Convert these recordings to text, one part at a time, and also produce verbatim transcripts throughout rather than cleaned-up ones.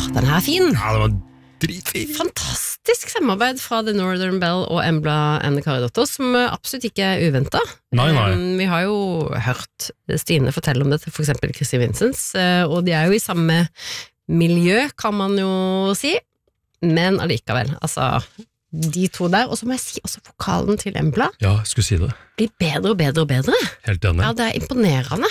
den her er fin. Ja, det var dritfint. Fantastisk samarbeid fra The Northern Bell og Embla Anne Karidotter, som absolutt ikke er uventet. Nei, nei. Um, vi har jo hørt Stine fortelle om det til for eksempel Kristin Vincents, uh, og de er jo i samme miljø, kan man jo si, men allikevel, altså de to der, og så må jeg si også vokalen til Embla Ja, jeg skulle si det. blir bedre og bedre og bedre. Helt enig. Ja, det er imponerende.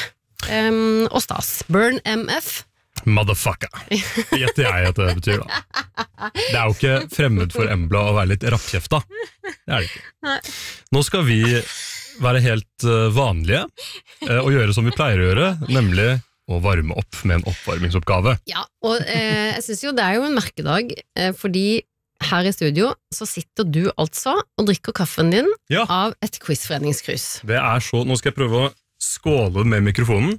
Um, og stas. Burn M F. Motherfucker. Gjetter jeg at det betyr da. Det er jo ikke fremmed for Embla å være litt rappkjefta. Det er det ikke. Nei. Nå skal vi være helt uh, vanlige uh, og gjøre som vi pleier å gjøre, nemlig å varme opp med en oppvarmingsoppgave. Ja, og eh, jeg synes jo det er jo en merkedag, eh, fordi her i studio så sitter du altså og drikker kaffen din Ja. av et quizforeningskrus. Det er så, nå skal jeg prøve å skåle med mikrofonen.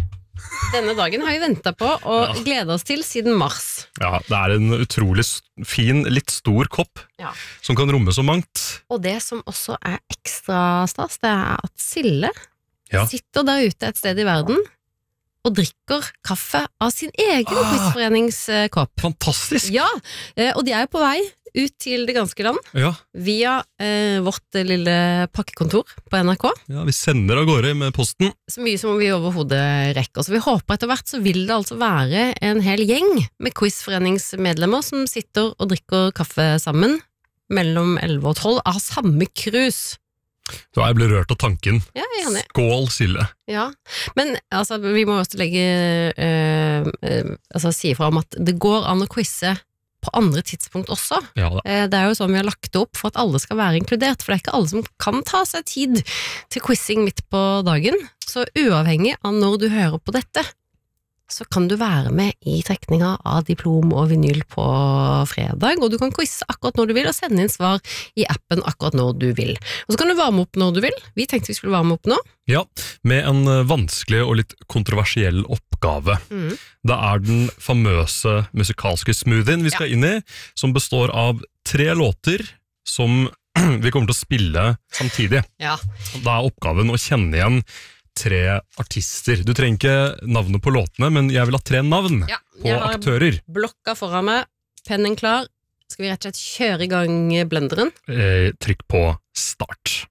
Denne dagen har vi ventet på og Ja. gledet oss til siden mars. Ja, det er en utrolig s- fin, litt stor kopp Ja. som kan romme så mangt. Og det som også er ekstra stas, det er at Sille Ja. sitter der ute et sted i verden og drikker kaffe av sin egen Ah. quizforeningskopp. Fantastisk! Ja, eh, og de er jo på vei ut til det ganske land Ja, via eh, vårt lille pakkekontor på N R K. ja, vi sender av gårde med posten. Så mye som vi overhodet rekker. Så vi håper etter hvert så vil det altså være en hel gjeng med quizforeningsmedlemmer som sitter og drikker kaffe sammen mellom elleve og tolv av samme krus. Så jeg ble rørt av tanken. Ja, jeg er enig. Skål, Sille. Ja, men altså, vi må også legge eh, eh, altså si ifra om at det går an å quize på andre tidspunkt også. Ja da. Eh, det er jo sånn vi har lagt det opp for at alle skal være inkludert, for det er ikke alle som kan ta seg tid til quizing midt på dagen, så uavhengig av når du hører på dette, så kan du være med i trekninga av diplom og vinyl på fredag, og du kan quize akkurat når du vil, og sende inn svar i appen akkurat når du vil. Og så kan du varme opp når du vil. Vi tenkte vi skulle varme opp nå. Ja, med en eh, vanskelig og litt kontroversiell oppgave. Mm. Det er den famøse musikalske smoothien vi skal inn i, som består av tre låter som vi kommer til å spille samtidig. Ja. Da er oppgaven å kjenne igjen tre artister. Du trenger ikke navnet på låtene, men jeg vil ha tre navn Ja, på jeg har aktører. blokka foran meg, pennen klar. Skal vi rett og slett kjøre i gang blenderen? Eh, trykk på start.